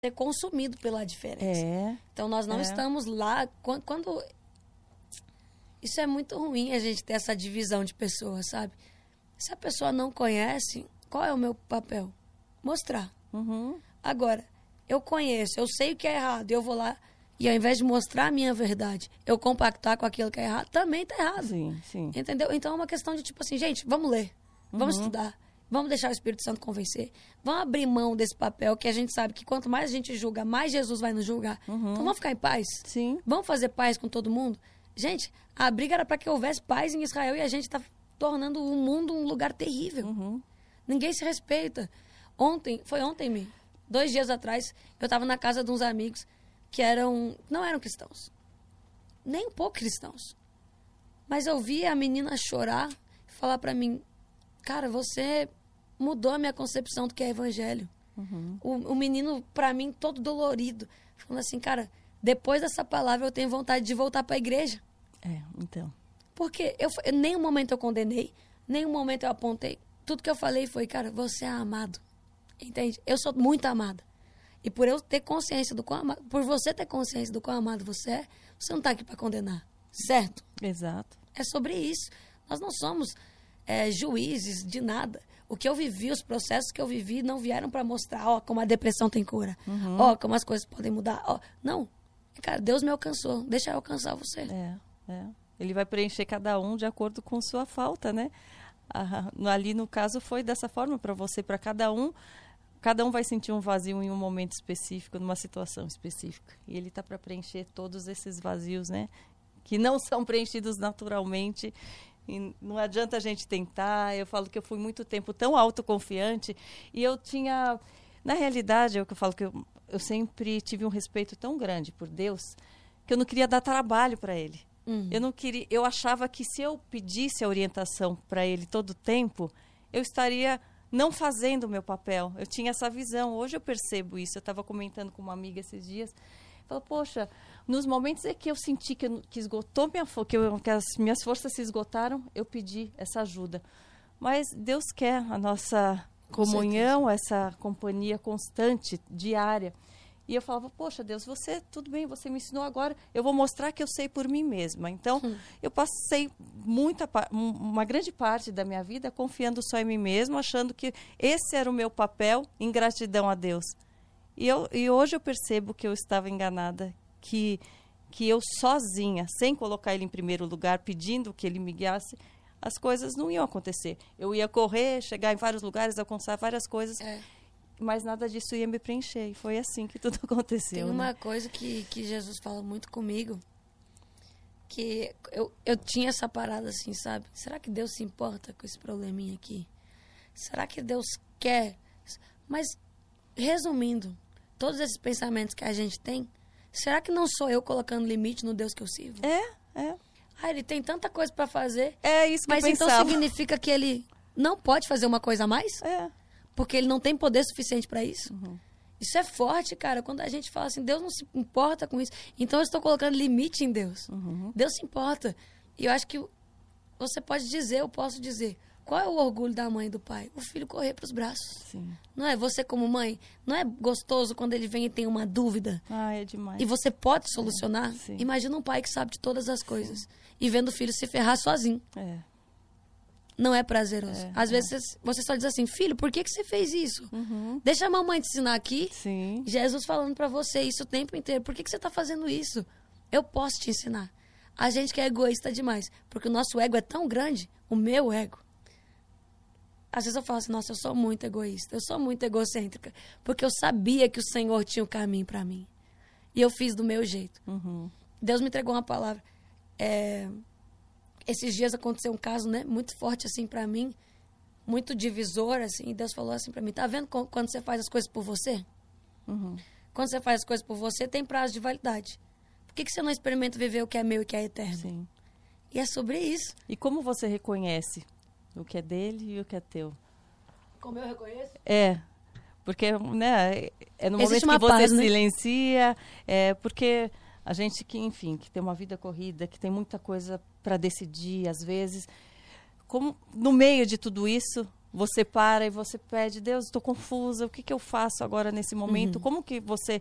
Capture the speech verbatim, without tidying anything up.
ser consumido pela diferença. É. Então, nós não é. estamos lá... Quando, quando... Isso é muito ruim, a gente ter essa divisão de pessoas, sabe? Se a pessoa não conhece, qual é o meu papel? Mostrar. Uhum. Agora, eu conheço, eu sei o que é errado, eu vou lá e ao invés de mostrar a minha verdade, eu compactar com aquilo que é errado, também tá errado. Sim, sim. Entendeu? Então é uma questão de tipo assim, gente, vamos ler, vamos Uhum. estudar, vamos deixar o Espírito Santo convencer, vamos abrir mão desse papel que a gente sabe que quanto mais a gente julga, mais Jesus vai nos julgar. Uhum. Então vamos ficar em paz? Sim. Vamos fazer paz com todo mundo? Gente, a briga era para que houvesse paz em Israel e a gente tá tornando o mundo um lugar terrível. Uhum. Ninguém se respeita. Ontem, foi ontem, me, dois dias atrás, eu estava na casa de uns amigos que eram, não eram cristãos. Nem um pouco cristãos. Mas eu vi a menina chorar e falar para mim, cara, você mudou a minha concepção do que é evangelho. Uhum. O, o menino, para mim, todo dolorido. Falando assim, cara, depois dessa palavra eu tenho vontade de voltar para a igreja. É, então. Porque eu, em nenhum momento eu condenei, nenhum momento eu apontei. Tudo que eu falei foi, cara, você é amado. Entende? Eu sou muito amada. E por eu ter consciência do quão amado, por você ter consciência do quão amado você é, você não está aqui para condenar. Certo? Exato. É sobre isso. Nós não somos é, juízes de nada. O que eu vivi, os processos que eu vivi, não vieram para mostrar, ó, como a depressão tem cura. Uhum. Ó, como as coisas podem mudar. Ó, não. Cara, Deus me alcançou. Deixa eu alcançar você. É, é. Ele vai preencher cada um de acordo com sua falta, né? Ah, ali no caso foi dessa forma para você, para cada um. Cada um vai sentir um vazio em um momento específico, numa situação específica. E ele está para preencher todos esses vazios, né? Que não são preenchidos naturalmente. E não adianta a gente tentar. Eu falo que eu fui muito tempo tão autoconfiante. E eu tinha... Na realidade, é o que eu falo, que eu, eu sempre tive um respeito tão grande por Deus, que eu não queria dar trabalho para Ele. Uhum. Eu não queria... Eu achava que se eu pedisse a orientação para Ele todo o tempo, eu estaria... não fazendo o meu papel. Eu tinha essa visão. Hoje eu percebo isso. Eu estava comentando com uma amiga esses dias. Falei, poxa, nos momentos em que eu senti que, eu, que esgotou minha força, que, eu, que as minhas forças se esgotaram, eu pedi essa ajuda. Mas Deus quer a nossa comunhão, essa companhia constante, diária. E eu falava, poxa, Deus, você, tudo bem, você me ensinou agora, eu vou mostrar que eu sei por mim mesma. Então, hum. eu passei muita, uma grande parte da minha vida confiando só em mim mesma, achando que esse era o meu papel em gratidão a Deus. E, eu, e hoje eu percebo que eu estava enganada, que, que eu sozinha, sem colocar Ele em primeiro lugar, pedindo que Ele me guiasse, as coisas não iam acontecer. Eu ia correr, chegar em vários lugares, alcançar várias coisas... É. Mas nada disso ia me preencher. E foi assim que tudo aconteceu. Tem uma né? coisa que, que Jesus fala muito comigo, que eu, eu tinha essa parada assim, sabe? Será que Deus se importa com esse probleminha aqui? Será que Deus quer? Mas, resumindo, todos esses pensamentos que a gente tem, será que não sou eu colocando limite no Deus que eu sirvo? É, é. Ah, ele tem tanta coisa pra fazer. É isso que mas eu pensava. Então significa que ele não pode fazer uma coisa a mais? É. Porque ele não tem poder suficiente para isso. Uhum. Isso é forte, cara. Quando a gente fala assim, Deus não se importa com isso. Então eu estou colocando limite em Deus. Uhum. Deus se importa. E eu acho que você pode dizer, eu posso dizer, qual é o orgulho da mãe e do pai? O filho correr para os braços. Sim. Não é? Você como mãe, não é gostoso quando ele vem e tem uma dúvida? Ah, é demais. E você pode solucionar? É. Imagina um pai que sabe de todas as coisas. Sim. E vendo o filho se ferrar sozinho. É. Não é prazeroso. É, Às é. vezes você só diz assim, filho, por que, que você fez isso? Uhum. Deixa a mamãe te ensinar aqui. Sim. Jesus falando pra você isso o tempo inteiro. Por que, que você tá fazendo isso? Eu posso te ensinar. A gente que é egoísta demais. Porque o nosso ego é tão grande, o meu ego. Às vezes eu falo assim, nossa, eu sou muito egoísta. Eu sou muito egocêntrica. Porque eu sabia que o Senhor tinha um caminho pra mim. E eu fiz do meu jeito. Uhum. Deus me entregou uma palavra. É... Esses dias aconteceu um caso, né, muito forte, assim, pra mim, muito divisor, assim, e Deus falou assim pra mim, tá vendo quando você faz as coisas por você? Uhum. Quando você faz as coisas por você, tem prazo de validade. Por que, que você não experimenta viver o que é meu e o que é eterno? Sim. E é sobre isso. E como você reconhece o que é dele e o que é teu? Como eu reconheço? É, porque, né, é no Existe momento que uma você paz, né? silencia, é porque... A gente que, enfim, que tem uma vida corrida, que tem muita coisa para decidir, às vezes. Como no meio de tudo isso, você para e você pede, Deus, estou confusa, o que, que eu faço agora nesse momento? Uhum. Como que você